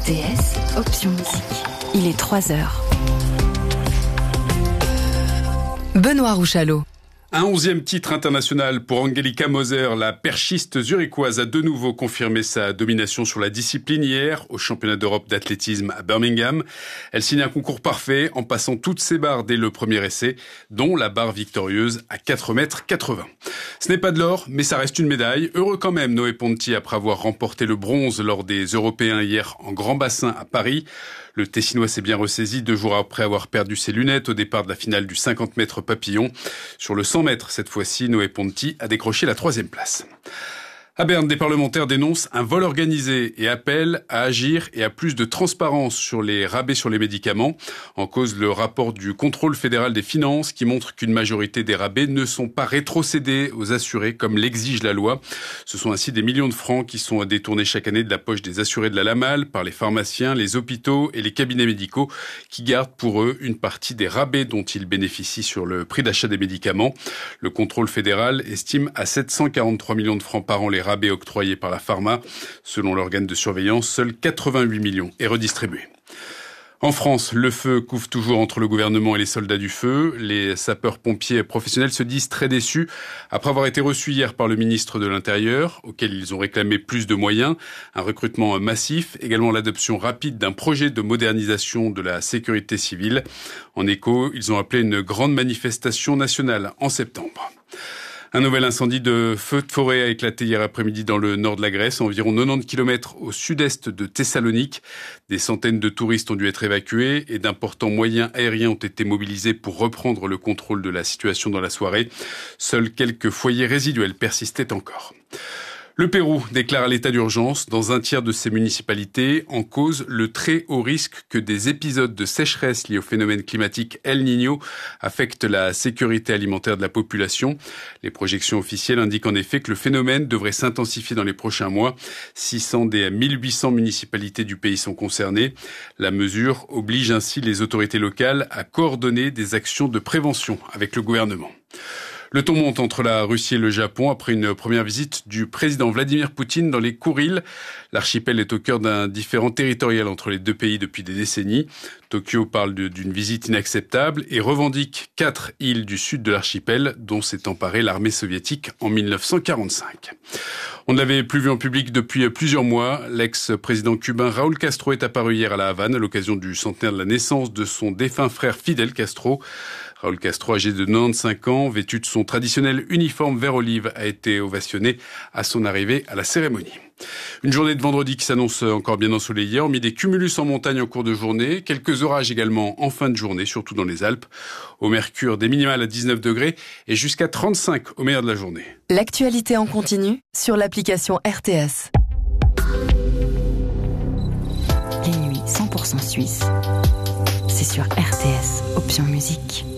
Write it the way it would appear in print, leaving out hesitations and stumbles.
RTS, option musique. Il est 3h. Benoît Rouchalot. Un 11e titre international pour Angelika Moser. La perchiste zurichoise a de nouveau confirmé sa domination sur la discipline hier au championnat d'Europe d'athlétisme à Birmingham. Elle signe un concours parfait en passant toutes ses barres dès le premier essai, dont la barre victorieuse à 4,80 m. Ce n'est pas de l'or, mais ça reste une médaille. Heureux quand même Noé Ponti après avoir remporté le bronze lors des Européens hier en grand bassin à Paris. Le Tessinois s'est bien ressaisi 2 jours après avoir perdu ses lunettes au départ de la finale du 50 mètres papillon. Sur le 100 mètres, cette fois-ci, Noé Ponti a décroché la 3e place. À Berne, des parlementaires dénoncent un vol organisé et appellent à agir et à plus de transparence sur les rabais sur les médicaments. En cause, le rapport du contrôle fédéral des finances qui montre qu'une majorité des rabais ne sont pas rétrocédés aux assurés comme l'exige la loi. Ce sont ainsi des millions de francs qui sont détournés chaque année de la poche des assurés de la LAMAL par les pharmaciens, les hôpitaux et les cabinets médicaux qui gardent pour eux une partie des rabais dont ils bénéficient sur le prix d'achat des médicaments. Le contrôle fédéral estime à 743 millions de francs par an les rabais octroyés par la pharma. Selon l'organe de surveillance, seuls 88 millions est redistribué. En France, le feu couve toujours entre le gouvernement et les soldats du feu. Les sapeurs-pompiers professionnels se disent très déçus après avoir été reçus hier par le ministre de l'Intérieur, auquel ils ont réclamé plus de moyens, un recrutement massif, également l'adoption rapide d'un projet de modernisation de la sécurité civile. En écho, ils ont appelé une grande manifestation nationale en septembre. Un nouvel incendie de feu de forêt a éclaté hier après-midi dans le nord de la Grèce, environ 90 km au sud-est de Thessalonique. Des centaines de touristes ont dû être évacués et d'importants moyens aériens ont été mobilisés pour reprendre le contrôle de la situation dans la soirée. Seuls quelques foyers résiduels persistaient encore. Le Pérou déclare l'état d'urgence dans un tiers de ses municipalités, en cause le très haut risque que des épisodes de sécheresse liés au phénomène climatique El Niño affectent la sécurité alimentaire de la population. Les projections officielles indiquent en effet que le phénomène devrait s'intensifier dans les prochains mois. 600 des 1800 municipalités du pays sont concernées. La mesure oblige ainsi les autorités locales à coordonner des actions de prévention avec le gouvernement. Le ton monte entre la Russie et le Japon après une première visite du président Vladimir Poutine dans les Kouriles. L'archipel est au cœur d'un différend territorial entre les deux pays depuis des décennies. Tokyo parle d'une visite inacceptable et revendique 4 îles du sud de l'archipel dont s'est emparée l'armée soviétique en 1945. On ne l'avait plus vu en public depuis plusieurs mois. L'ex-président cubain Raúl Castro est apparu hier à La Havane à l'occasion du centenaire de la naissance de son défunt frère Fidel Castro. Raúl Castro, âgé de 95 ans, vêtu de son traditionnel uniforme vert olive, a été ovationné à son arrivée à la cérémonie. Une journée de vendredi qui s'annonce encore bien ensoleillée, hormis des cumulus en montagne en cours de journée, quelques orages également en fin de journée, surtout dans les Alpes. Au mercure, des minimales à 19 degrés et jusqu'à 35 au meilleur de la journée. L'actualité en continu sur l'application RTS. Les nuits 100% suisses, c'est sur RTS, option musique.